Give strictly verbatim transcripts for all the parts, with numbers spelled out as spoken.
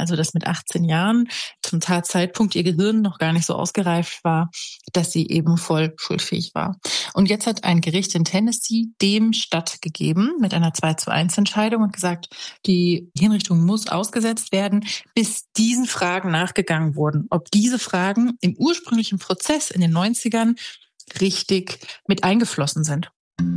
also dass mit achtzehn Jahren zum Tatzeitpunkt ihr Gehirn noch gar nicht so ausgereift war, dass sie eben voll schuldfähig war. Und jetzt hat ein Gericht in Tennessee dem stattgegeben mit einer zwei zu eins Entscheidung und gesagt, die Hinrichtung muss ausgesetzt werden, bis diesen Fragen nachgegangen wurden. Ob diese Fragen im ursprünglichen Prozess in den neunzigern richtig mit eingeflossen sind.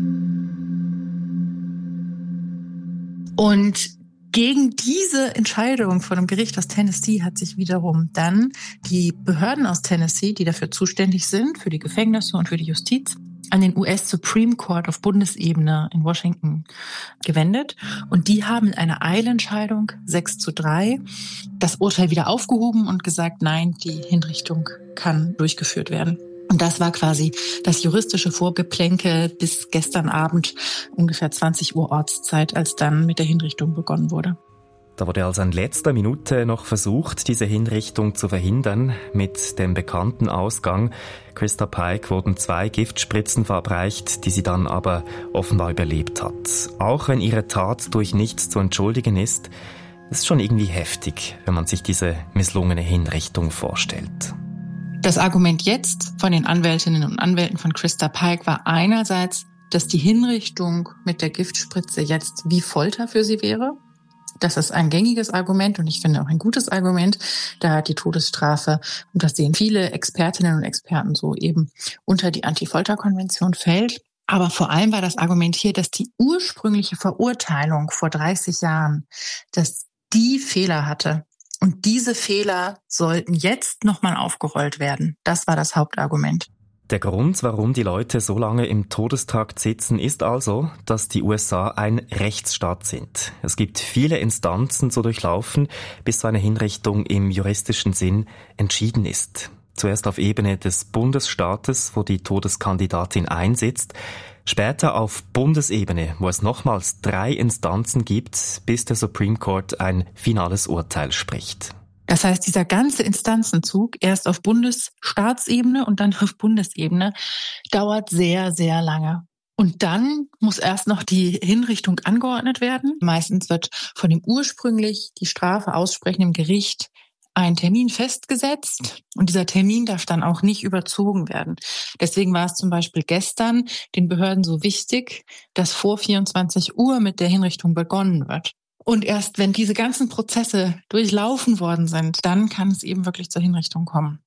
Und gegen diese Entscheidung von einem Gericht aus Tennessee hat sich wiederum dann die Behörden aus Tennessee, die dafür zuständig sind, für die Gefängnisse und für die Justiz, an den U S Supreme Court auf Bundesebene in Washington gewendet. Und die haben in einer Eilentscheidung sechs zu drei das Urteil wieder aufgehoben und gesagt, nein, die Hinrichtung kann durchgeführt werden. Und das war quasi das juristische Vorgeplänkel bis gestern Abend, ungefähr zwanzig Uhr Ortszeit, als dann mit der Hinrichtung begonnen wurde. Da wurde also in letzter Minute noch versucht, diese Hinrichtung zu verhindern, mit dem bekannten Ausgang. Christa Pike wurden zwei Giftspritzen verabreicht, die sie dann aber offenbar überlebt hat. Auch wenn ihre Tat durch nichts zu entschuldigen ist, ist schon irgendwie heftig, wenn man sich diese misslungene Hinrichtung vorstellt. Das Argument jetzt von den Anwältinnen und Anwälten von Christa Pike war einerseits, dass die Hinrichtung mit der Giftspritze jetzt wie Folter für sie wäre. Das ist ein gängiges Argument und ich finde auch ein gutes Argument, da die Todesstrafe, und das sehen viele Expertinnen und Experten so, eben unter die Anti-Folter-Konvention fällt. Aber vor allem war das Argument hier, dass die ursprüngliche Verurteilung vor dreißig Jahren, dass die Fehler hatte. Und diese Fehler sollten jetzt nochmal aufgerollt werden. Das war das Hauptargument. Der Grund, warum die Leute so lange im Todestrakt sitzen, ist also, dass die U S A ein Rechtsstaat sind. Es gibt viele Instanzen zu durchlaufen, bis so eine Hinrichtung im juristischen Sinn entschieden ist. Zuerst auf Ebene des Bundesstaates, wo die Todeskandidatin einsitzt, später auf Bundesebene, wo es nochmals drei Instanzen gibt, bis der Supreme Court ein finales Urteil spricht. Das heißt, dieser ganze Instanzenzug, erst auf Bundesstaatsebene und dann auf Bundesebene, dauert sehr, sehr lange. Und dann muss erst noch die Hinrichtung angeordnet werden. Meistens wird von dem ursprünglich die Strafe aussprechenden Gericht ein Termin festgesetzt und dieser Termin darf dann auch nicht überzogen werden. Deswegen war es zum Beispiel gestern den Behörden so wichtig, dass vor vierundzwanzig Uhr mit der Hinrichtung begonnen wird. Und erst wenn diese ganzen Prozesse durchlaufen worden sind, dann kann es eben wirklich zur Hinrichtung kommen.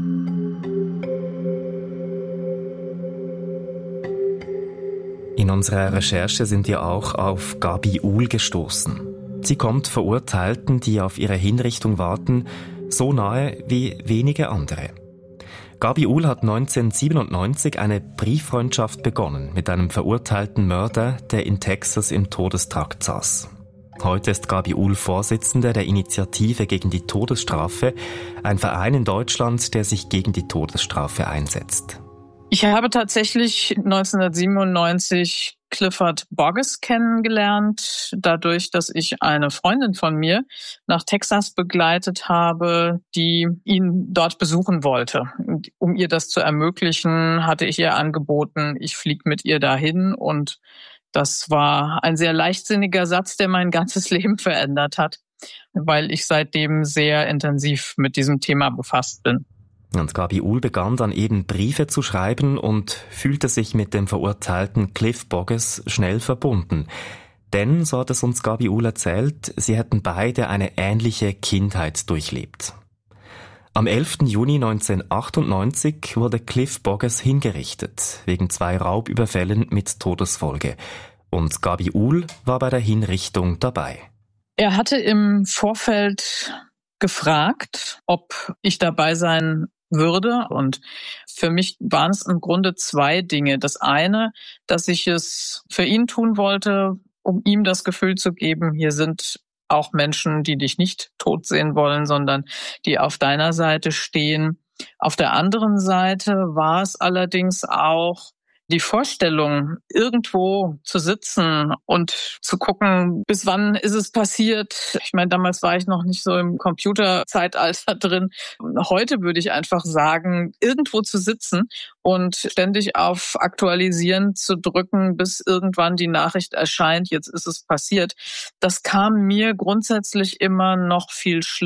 In unserer Recherche sind wir auch auf Gabi Uhl gestoßen. Sie kommt Verurteilten, die auf ihre Hinrichtung warten, so nahe wie wenige andere. Gabi Uhl hat neunzehnhundertsiebenundneunzig eine Brieffreundschaft begonnen mit einem verurteilten Mörder, der in Texas im Todestrakt saß. Heute ist Gabi Uhl Vorsitzende der Initiative gegen die Todesstrafe, ein Verein in Deutschland, der sich gegen die Todesstrafe einsetzt. Ich habe tatsächlich neunzehnhundertsiebenundneunzig Clifford Boggess kennengelernt, dadurch, dass ich eine Freundin von mir nach Texas begleitet habe, die ihn dort besuchen wollte. Und um ihr das zu ermöglichen, hatte ich ihr angeboten, ich fliege mit ihr dahin, und das war ein sehr leichtsinniger Satz, der mein ganzes Leben verändert hat, weil ich seitdem sehr intensiv mit diesem Thema befasst bin. Und Gabi Uhl begann dann eben Briefe zu schreiben und fühlte sich mit dem verurteilten Cliff Boggess schnell verbunden. Denn, so hat es uns Gabi Uhl erzählt, sie hätten beide eine ähnliche Kindheit durchlebt. Am elften Juni neunzehnhundertachtundneunzig wurde Cliff Boggess hingerichtet, wegen zwei Raubüberfällen mit Todesfolge. Und Gabi Uhl war bei der Hinrichtung dabei. Er hatte im Vorfeld gefragt, ob ich dabei sein würde. Und für mich waren es im Grunde zwei Dinge. Das eine, dass ich es für ihn tun wollte, um ihm das Gefühl zu geben, hier sind auch Menschen, die dich nicht tot sehen wollen, sondern die auf deiner Seite stehen. Auf der anderen Seite war es allerdings auch die Vorstellung, irgendwo zu sitzen und zu gucken, bis wann ist es passiert. Ich meine, damals war ich noch nicht so im Computerzeitalter drin. Heute würde ich einfach sagen, irgendwo zu sitzen und ständig auf Aktualisieren zu drücken, bis irgendwann die Nachricht erscheint, jetzt ist es passiert. Das kam mir grundsätzlich immer noch viel schlimmer